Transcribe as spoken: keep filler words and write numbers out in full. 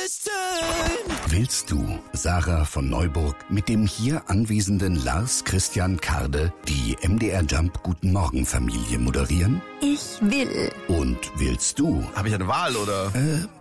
Küssen. Willst du, Sarah von Neuburg, mit dem hier anwesenden Lars Christian Karde die M D R Jump Guten Morgen Familie moderieren? Ich will. Und willst du? Habe ich eine Wahl, oder? Äh,